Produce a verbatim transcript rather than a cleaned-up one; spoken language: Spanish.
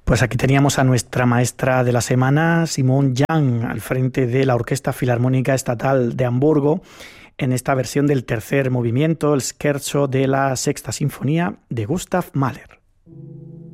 Pues aquí teníamos a nuestra maestra de la semana, Simone Young, al frente de la Orquesta Filarmónica Estatal de Hamburgo, en esta versión del tercer movimiento, el scherzo de la Sexta Sinfonía de Gustav Mahler.